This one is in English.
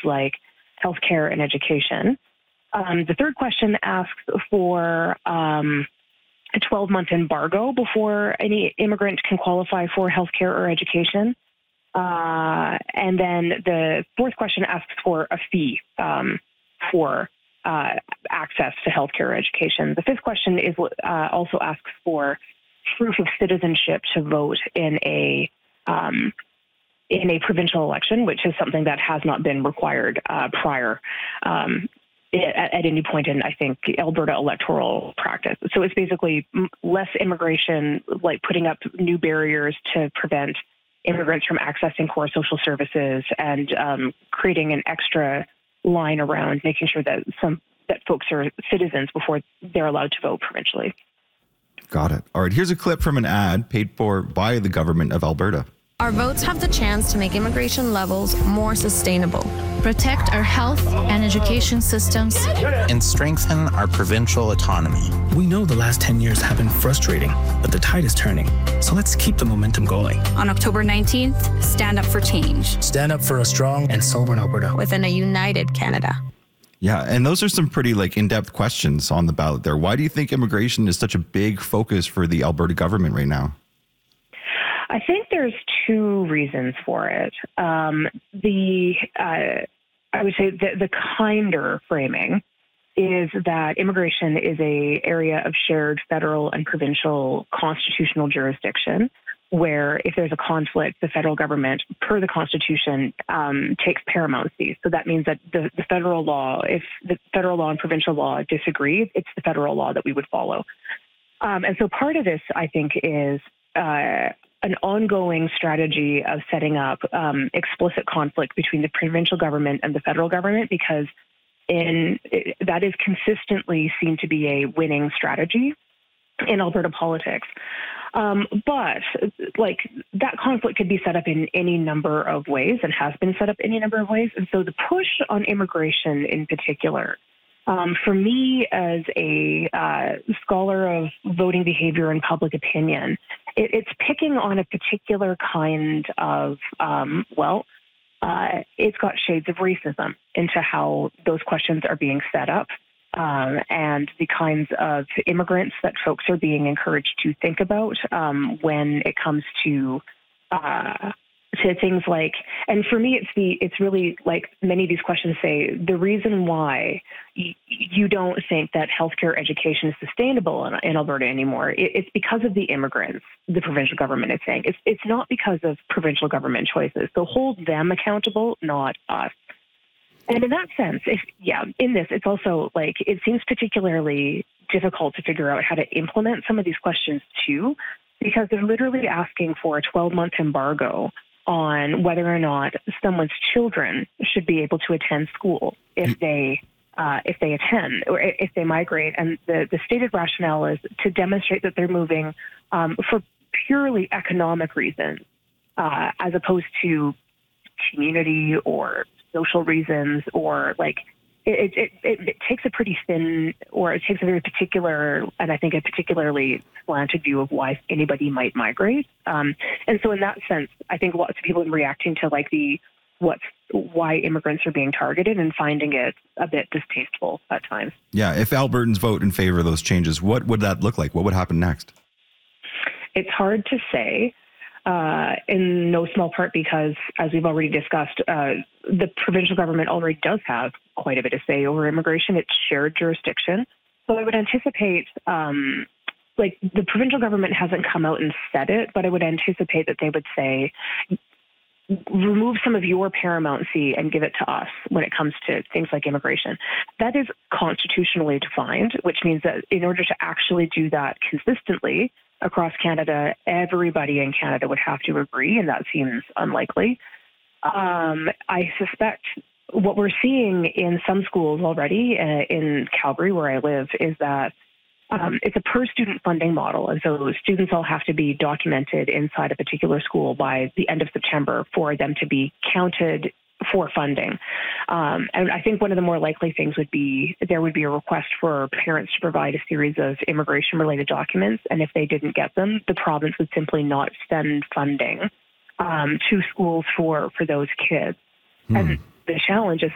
like healthcare and education. The third question asks for a 12-month embargo before any immigrant can qualify for healthcare or education. And then the fourth question asks for a fee for access to healthcare or education. The fifth question is also asks for proof of citizenship to vote in a provincial election, which is something that has not been required prior at any point in, I think, Alberta electoral practice. So it's basically less immigration, like putting up new barriers to prevent immigrants from accessing core social services, and creating an extra line around making sure that folks are citizens before they're allowed to vote provincially. Got it. All right, here's a clip from an ad paid for by the government of Alberta. Our votes have the chance to make immigration levels more sustainable, protect our health and education systems, and strengthen our provincial autonomy. We know the last 10 years have been frustrating, but the tide is turning. So let's keep the momentum going. On October 19th, stand up for change. Stand up for a strong and sovereign Alberta. within a united Canada. Yeah, and those are some pretty in-depth questions on the ballot there. Why do you think immigration is such a big focus for the Alberta government right now? I think there's two reasons for it. I would say the kinder framing is that immigration is a area of shared federal and provincial constitutional jurisdiction, where if there's a conflict, the federal government, per the Constitution, takes paramountcy. So that means that the federal law, if the federal law and provincial law disagree, it's the federal law that we would follow. And so part of this, I think, is an ongoing strategy of setting up explicit conflict between the provincial government and the federal government, because that is consistently seen to be a winning strategy in Alberta politics. But that conflict could be set up in any number of ways, and has been set up any number of ways. And so the push on immigration in particular, for me as a scholar of voting behavior and public opinion, it's picking on a particular kind of, it's got shades of racism into how those questions are being set up. And the kinds of immigrants that folks are being encouraged to think about when it comes to things like, and for me, it's really like many of these questions say, the reason why you don't think that healthcare education is sustainable in Alberta anymore, it's because of the immigrants, the provincial government is saying. It's not because of provincial government choices. So hold them accountable, not us. And in that sense, it's also it seems particularly difficult to figure out how to implement some of these questions too, because they're literally asking for a 12-month embargo on whether or not someone's children should be able to attend school if they attend or if they migrate. And the stated rationale is to demonstrate that they're moving for purely economic reasons, as opposed to community or social reasons, or it takes a pretty thin, or it takes a very particular, and I think a particularly slanted view of why anybody might migrate. And so in that sense, I think lots of people are reacting to why immigrants are being targeted and finding it a bit distasteful at times. Yeah, if Albertans vote in favor of those changes, what would that look like? What would happen next? It's hard to say. In no small part because, as we've already discussed, the provincial government already does have quite a bit of say over immigration. It's shared jurisdiction. So I would anticipate, the provincial government hasn't come out and said it, but I would anticipate that they would say, remove some of your paramountcy and give it to us when it comes to things like immigration. That is constitutionally defined, which means that in order to actually do that consistently across Canada, everybody in Canada would have to agree, and that seems unlikely. I suspect what we're seeing in some schools already in Calgary, where I live, is that it's a per-student funding model, and so students all have to be documented inside a particular school by the end of September for them to be counted for funding. And I think one of the more likely things would be there would be a request for parents to provide a series of immigration-related documents, and if they didn't get them, the province would simply not send funding to schools for those kids. And the challenge is